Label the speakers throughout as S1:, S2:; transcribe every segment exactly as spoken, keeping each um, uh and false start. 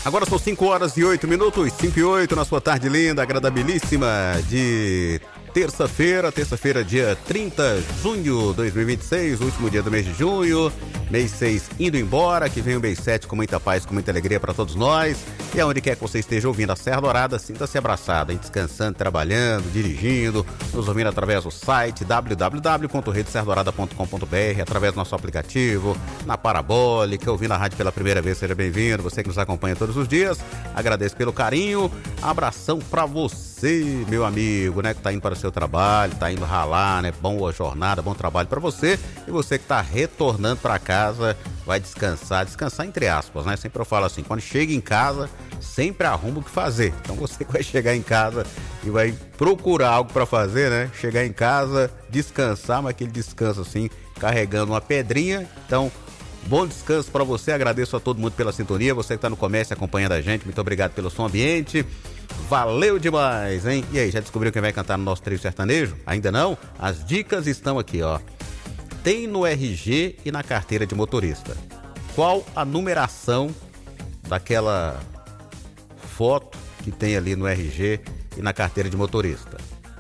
S1: Agora são cinco horas e oito minutos, cinco e oito na sua tarde linda, agradabilíssima de terça-feira, terça-feira, dia trinta de junho de dois mil e vinte e seis, último dia do mês de junho, mês seis indo embora, que vem o mês sete com muita paz, com muita alegria para todos nós. E aonde quer que você esteja ouvindo a Serra Dourada, sinta-se abraçado, hein? Descansando, trabalhando, dirigindo, nos ouvindo através do site w w w ponto rede serra dourada ponto com ponto b r, através do nosso aplicativo, na Parabólica, ouvindo a rádio pela primeira vez, seja bem-vindo, você que nos acompanha todos os dias, agradeço pelo carinho, abração pra você, meu amigo, né, que tá indo para o seu trabalho, tá indo ralar, né, boa jornada, bom trabalho pra você, e você que tá retornando pra casa, vai descansar, descansar entre aspas, né, sempre eu falo assim, quando chega em casa, sempre arruma o que fazer, então você que vai chegar em casa e vai procurar algo pra fazer, né, chegar em casa, descansar, mas aquele descanso assim, carregando uma pedrinha, então bom descanso para você, agradeço a todo mundo pela sintonia, você que está no comércio acompanhando a gente, muito obrigado pelo som ambiente, valeu demais, hein? E aí, já descobriu quem vai cantar no nosso trio sertanejo? Ainda não? As dicas estão aqui, ó. Tem no R G e na carteira de motorista. Qual a numeração daquela foto que tem ali no R G e na carteira de motorista?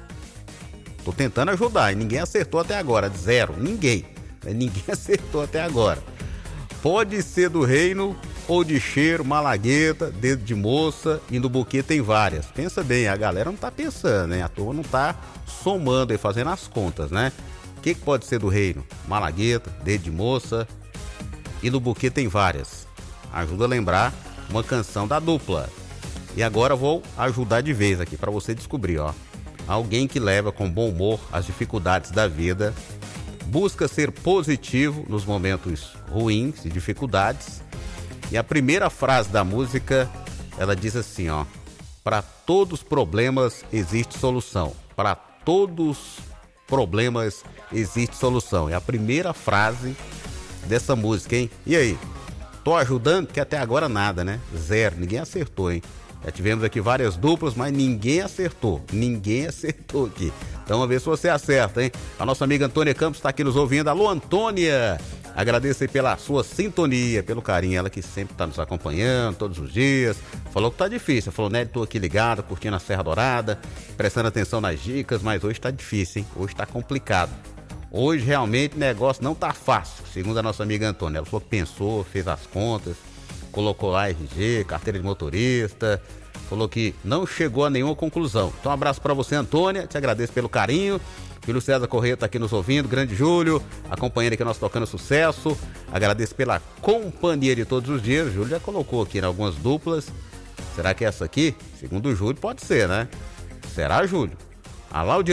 S1: Tô tentando ajudar e ninguém acertou até agora, zero, ninguém, ninguém acertou até agora. Pode ser do reino ou de cheiro, malagueta, dedo de moça e no buquê tem várias. Pensa bem, a galera não tá pensando, né? A turma não tá somando e fazendo as contas, né? O que, que pode ser do reino? Malagueta, dedo de moça e no buquê tem várias. Ajuda a lembrar uma canção da dupla. E agora eu vou ajudar de vez aqui para você descobrir, ó. Alguém que leva com bom humor as dificuldades da vida, busca ser positivo nos momentos ruins e dificuldades. E a primeira frase da música, ela diz assim, ó: para todos os problemas existe solução. Para todos os problemas existe solução. É a primeira frase dessa música, hein? E aí? Tô ajudando? Que até agora nada, né? Zero. Ninguém acertou, hein? Já tivemos aqui várias duplas, mas ninguém acertou. Ninguém acertou aqui. Então vamos ver se você acerta, hein? A nossa amiga Antônia Campos está aqui nos ouvindo. Alô, Antônia! Agradeço aí pela sua sintonia, pelo carinho. Ela que sempre está nos acompanhando todos os dias. Falou que tá difícil. Falou, né? Tô aqui ligado, curtindo a Serra Dourada, prestando atenção nas dicas, mas hoje tá difícil, hein? Hoje tá complicado. Hoje realmente o negócio não tá fácil, segundo a nossa amiga Antônia. Ela falou que pensou, fez as contas, colocou lá R G, carteira de motorista, falou que não chegou a nenhuma conclusão. Então um abraço para você, Antônia, te agradeço pelo carinho. Júlio César Correia tá aqui nos ouvindo, grande Júlio, acompanhando aqui nós tocando sucesso. Agradeço pela companhia de todos os dias. Júlio já colocou aqui em algumas duplas. Será que é essa aqui? Segundo o Júlio, pode ser, né? Será, Júlio? Alá, o